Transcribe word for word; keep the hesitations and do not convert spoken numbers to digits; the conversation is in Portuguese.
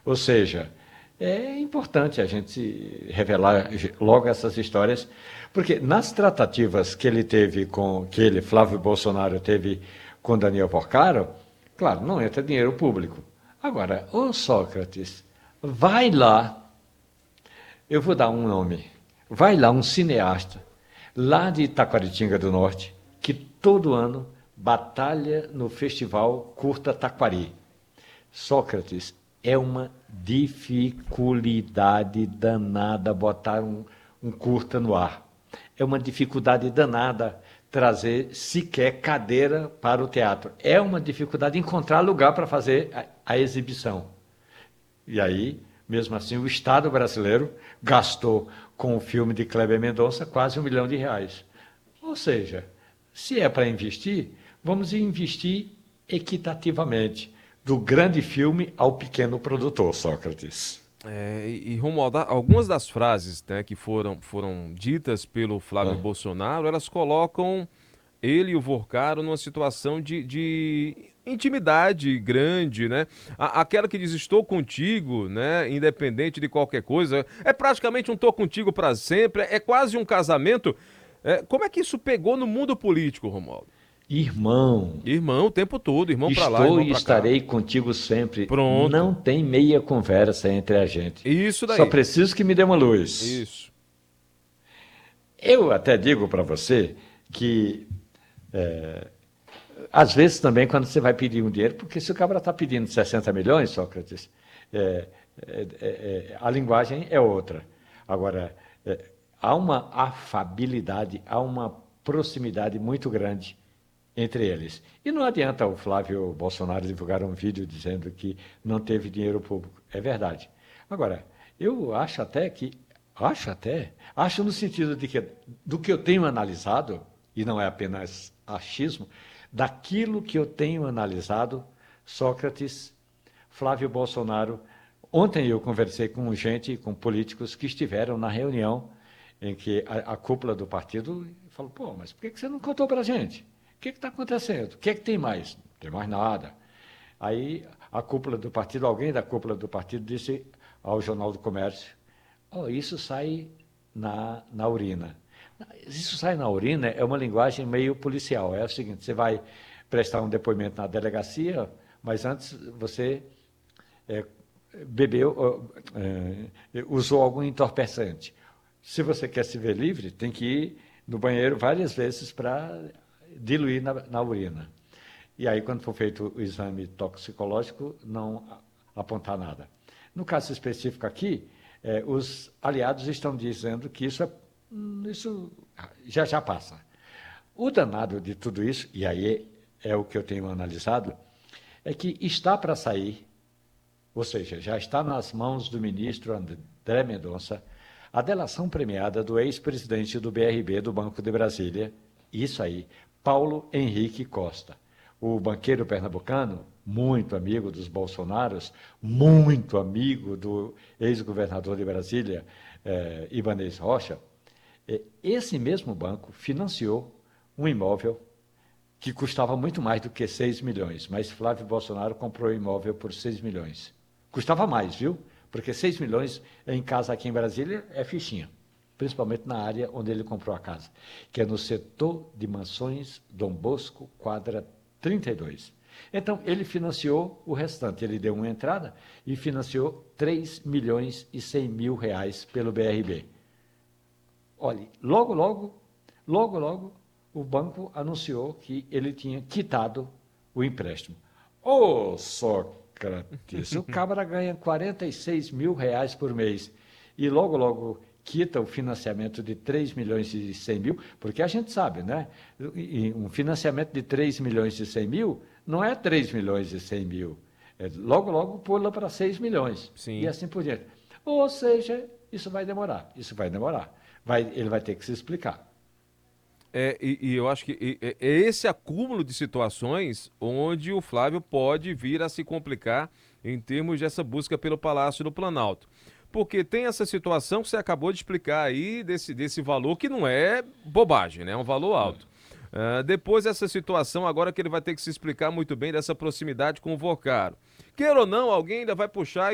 Ou seja, é importante a gente revelar logo essas histórias, porque nas tratativas que ele teve com, que ele, Flávio Bolsonaro, teve com Daniel Porcaro, claro, não entra dinheiro público. Agora, ô Sócrates, vai lá, eu vou dar um nome, vai lá um cineasta, lá de Taquaritinga do Norte, que todo ano batalha no festival Curta Taquari. Sócrates, é uma dificuldade danada botar um, um curta no ar. É uma dificuldade danada trazer sequer cadeira para o teatro. É uma dificuldade encontrar lugar para fazer a, a exibição. E aí, mesmo assim, o Estado brasileiro gastou com o filme de Kleber Mendonça quase um milhão de reais. Ou seja, se é para investir, vamos investir equitativamente, do grande filme ao pequeno produtor, Sócrates. É, e, e Romualdo, algumas das frases, né, que foram, foram ditas pelo Flávio Ah, Bolsonaro, elas colocam ele e o Vorcaro numa situação de, de intimidade grande, né? A- aquela que diz estou contigo, né? Independente de qualquer coisa, é praticamente um tô contigo para sempre, é quase um casamento. É, como é que isso pegou no mundo político, Romualdo? irmão, Irmão o tempo todo, irmão para lá, estou irmão e para cá. estarei contigo sempre. Pronto. Não tem meia conversa entre a gente. Isso Só daí. preciso que me dê uma luz. Isso. Eu até digo para você que, é, às vezes também, quando você vai pedir um dinheiro, porque se o cabra está pedindo sessenta milhões, Sócrates, é, é, é, é, a linguagem é outra. Agora, é, há uma afabilidade, há uma proximidade muito grande entre eles. E não adianta o Flávio Bolsonaro divulgar um vídeo dizendo que não teve dinheiro público. É verdade. Agora, eu acho até que, acho até, acho no sentido de que, do que eu tenho analisado, e não é apenas achismo, daquilo que eu tenho analisado, Sócrates, Flávio Bolsonaro, ontem eu conversei com gente, com políticos que estiveram na reunião em que a, a cúpula do partido falou, pô, mas por que você não contou para a gente? O que está acontecendo? O que, é que tem mais? Não tem mais nada. Aí a cúpula do partido, alguém da cúpula do partido disse ao Jornal do Comércio, oh, isso sai na, na urina. Isso sai na urina é uma linguagem meio policial. É o seguinte, você vai prestar um depoimento na delegacia, mas antes você é, bebeu, é, usou algum entorpecente. Se você quer se ver livre, tem que ir no banheiro várias vezes para diluir na, na urina. E aí, quando for feito o exame toxicológico, não apontar nada. No caso específico aqui, eh, os aliados estão dizendo que isso, é, isso já já passa. O danado de tudo isso, e aí é, é o que eu tenho analisado, é que está para sair, ou seja, já está nas mãos do ministro André Mendonça, a delação premiada do ex-presidente do B R B, do Banco de Brasília, isso aí, Paulo Henrique Costa. O banqueiro pernambucano, muito amigo dos Bolsonaros, muito amigo do ex-governador de Brasília, eh, Ibanez Rocha, eh, esse mesmo banco financiou um imóvel que custava muito mais do que seis milhões, mas Flávio Bolsonaro comprou o imóvel por seis milhões. Custava mais, viu? Porque seis milhões em casa aqui em Brasília é fichinha, principalmente na área onde ele comprou a casa, que é no setor de mansões Dom Bosco, quadra trinta e dois. Então, ele financiou o restante, ele deu uma entrada e financiou três milhões e cem mil reais pelo B R B. Olhe, logo, logo, logo, logo, o banco anunciou que ele tinha quitado o empréstimo. Ô, oh, Sócrates, o cabra ganha quarenta e seis mil reais por mês e logo, logo quita o financiamento de três milhões e cem mil, porque a gente sabe, né? Um financiamento de três milhões e cem mil não é três milhões e cem mil. É, logo, logo pula para seis milhões. E Sim. assim por diante. Ou seja, isso vai demorar. Isso vai demorar. Vai, ele vai ter que se explicar. É, e, e eu acho que e- é é esse acúmulo de situações onde o Flávio pode vir a se complicar em termos dessa busca pelo Palácio do Planalto. Porque tem essa situação que você acabou de explicar aí, desse, desse valor que não é bobagem, né? É um valor alto. Ah, depois essa situação, agora que ele vai ter que se explicar muito bem dessa proximidade com o Vocaro. Queira ou não, alguém ainda vai puxar